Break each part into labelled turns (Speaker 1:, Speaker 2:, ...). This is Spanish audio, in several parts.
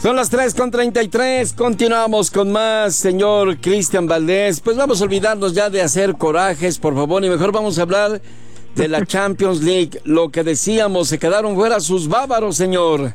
Speaker 1: Son las 3:33, continuamos con más, señor Cristian Valdés. Pues vamos a olvidarnos ya de hacer corajes, por favor, y mejor vamos a hablar de la Champions League. Lo que decíamos, se quedaron fuera sus bávaros, señor.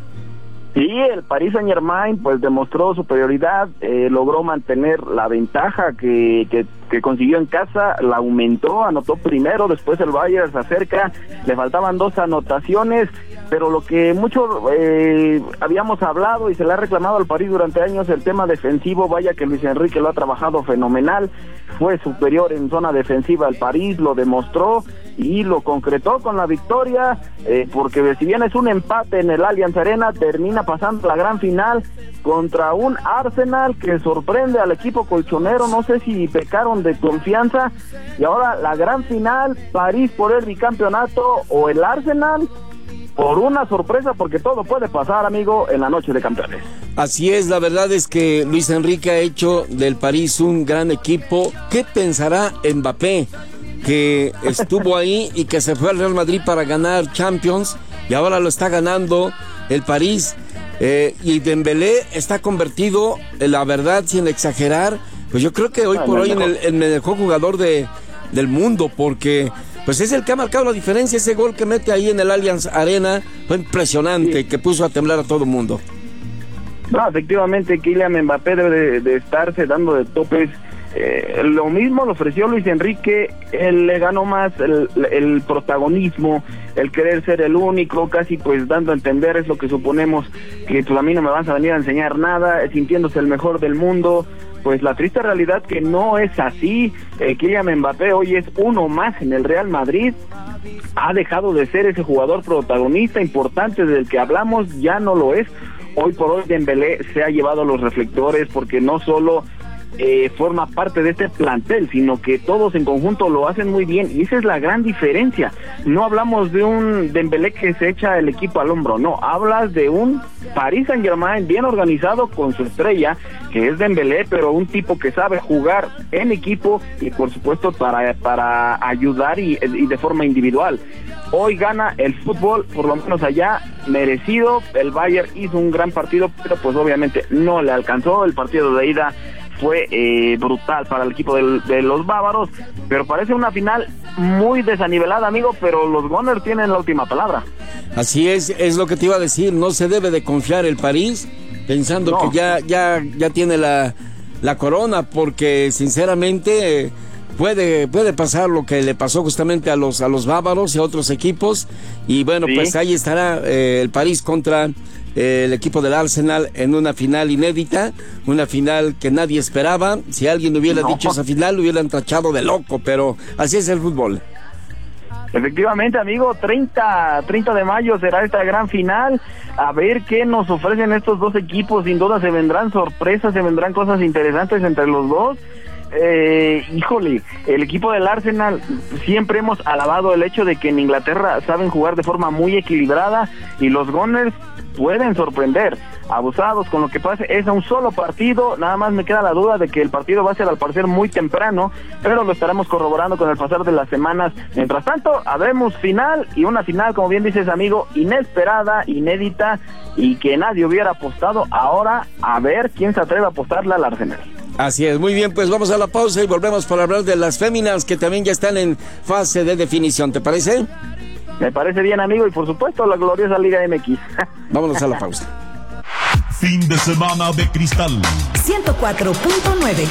Speaker 2: Sí, el Paris Saint-Germain pues demostró superioridad, logró mantener la ventaja que consiguió en casa, la aumentó, anotó primero, después el Bayern se acerca, le faltaban 2 anotaciones, pero lo que mucho habíamos hablado y se le ha reclamado al París durante años, el tema defensivo, vaya que Luis Enrique lo ha trabajado fenomenal, fue superior en zona defensiva al París, lo demostró y lo concretó con la victoria, porque si bien es un empate en el Allianz Arena, termina pasando la gran final contra un Arsenal que sorprende al equipo colchonero, no sé si pecaron de confianza, y ahora la gran final, París por el bicampeonato o el Arsenal por una sorpresa, porque todo puede pasar, amigo, en la noche de campeones.
Speaker 1: Así es, la verdad es que Luis Enrique ha hecho del París un gran equipo. ¿Qué pensará Mbappé, que estuvo ahí y que se fue al Real Madrid para ganar Champions y ahora lo está ganando el París? Y Dembélé está convertido, la verdad, sin exagerar, pues yo creo que hoy por hoy en el mejor jugador del mundo, porque pues es el que ha marcado la diferencia. Ese gol que mete ahí en el Allianz Arena fue impresionante, sí, que puso a temblar a todo el mundo.
Speaker 2: No, efectivamente, Kylian Mbappé debe de estarse dando de topes. Lo mismo lo ofreció Luis Enrique, él le ganó más el protagonismo, el querer ser el único, casi pues dando a entender, es lo que suponemos, que pues a mí no me vas a venir a enseñar nada, sintiéndose el mejor del mundo. Pues la triste realidad que no es así. Kylian Mbappé hoy es uno más en el Real Madrid, ha dejado de ser ese jugador protagonista importante del que hablamos, ya no lo es. Hoy por hoy Dembélé se ha llevado los reflectores porque no solo forma parte de este plantel, sino que todos en conjunto lo hacen muy bien, y esa es la gran diferencia. No hablamos de un Dembélé que se echa el equipo al hombro, no, hablas de un Paris Saint-Germain bien organizado con su estrella, que es Dembélé, pero un tipo que sabe jugar en equipo y por supuesto para ayudar y de forma individual. Hoy gana el fútbol, por lo menos allá, merecido. El Bayern hizo un gran partido, pero pues obviamente no le alcanzó. El partido de ida fue brutal para el equipo de los bávaros, pero parece una final muy desanivelada, amigo, pero los Gunners tienen la última palabra.
Speaker 1: Así es lo que te iba a decir, no se debe de confiar el París, pensando que ya tiene la corona, porque sinceramente puede pasar lo que le pasó justamente a los bávaros y a otros equipos, y bueno, sí, pues ahí estará el París contra el equipo del Arsenal en una final inédita, una final que nadie esperaba. Si alguien hubiera dicho esa final, lo hubieran tachado de loco, pero así es el fútbol.
Speaker 2: Efectivamente, amigo, 30 de mayo será esta gran final. A ver qué nos ofrecen estos dos equipos. Sin duda se vendrán sorpresas, se vendrán cosas interesantes entre los dos. Híjole, el equipo del Arsenal, siempre hemos alabado el hecho de que en Inglaterra saben jugar de forma muy equilibrada, y los Gunners pueden sorprender. Abusados con lo que pase, es a un solo partido, nada más me queda la duda de que el partido va a ser al parecer muy temprano, pero lo estaremos corroborando con el pasar de las semanas. Mientras tanto, habemos final, y una final, como bien dices, amigo, inesperada, inédita, y que nadie hubiera apostado. Ahora, a ver quién se atreve a apostarle al Arsenal.
Speaker 1: Así es, muy bien, pues vamos a la pausa y volvemos para hablar de las féminas, que también ya están en fase de definición, ¿te parece?
Speaker 2: Me parece bien, amigo, y por supuesto la gloriosa Liga MX.
Speaker 1: Vámonos a la pausa.
Speaker 3: Fin de semana de cristal.
Speaker 4: 104.9.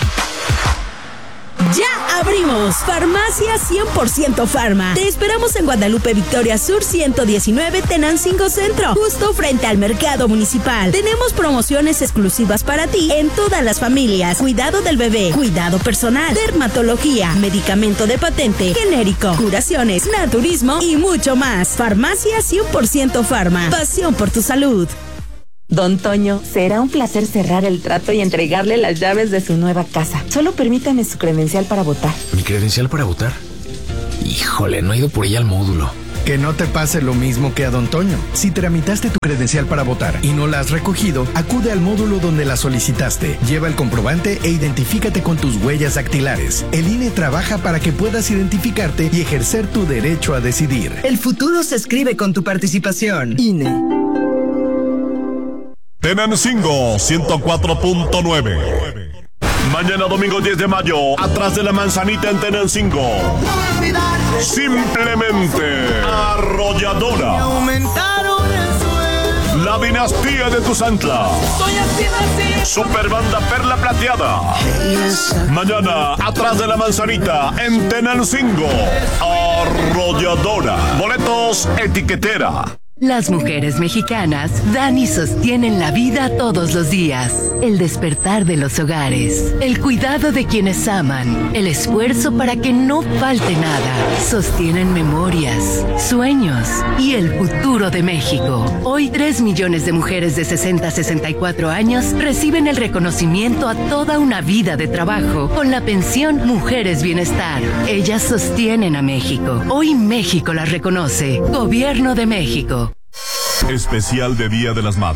Speaker 4: ¡Ya abrimos! Farmacia 100% Farma. Te esperamos en Guadalupe Victoria Sur 119, Tenancingo Centro, justo frente al Mercado Municipal. Tenemos promociones exclusivas para ti en todas las familias. Cuidado del bebé, cuidado personal, dermatología, medicamento de patente, genérico, curaciones, naturismo y mucho más. Farmacia 100% Farma. Pasión por tu salud.
Speaker 5: Don Toño, será un placer cerrar el trato y entregarle las llaves de su nueva casa. Solo permítame su credencial para votar.
Speaker 6: ¿Mi credencial para votar? Híjole, no he ido por ella al módulo.
Speaker 7: Que no te pase lo mismo que a Don Toño. Si tramitaste tu credencial para votar y no la has recogido, acude al módulo donde la solicitaste. Lleva el comprobante e identifícate con tus huellas dactilares. El INE trabaja para que puedas identificarte y ejercer tu derecho a decidir.
Speaker 8: El futuro se escribe con tu participación.
Speaker 7: INE.
Speaker 3: Tenancingo 104.9. Mañana domingo 10 de mayo, atrás de la manzanita en Tenancingo. Simplemente arrolladora. La dinastía de Tuzantla. Super banda Perla Plateada. Mañana, atrás de la manzanita en Tenancingo. Arrolladora. Boletos etiquetera.
Speaker 8: Las mujeres mexicanas dan y sostienen la vida todos los días. El despertar de los hogares, el cuidado de quienes aman, el esfuerzo para que no falte nada. Sostienen memorias, sueños y el futuro de México. Hoy 3 millones de mujeres de 60 a 64 años reciben el reconocimiento a toda una vida de trabajo con la pensión Mujeres Bienestar. Ellas sostienen a México. Hoy México las reconoce. Gobierno de México.
Speaker 3: Especial de Día de las Madres.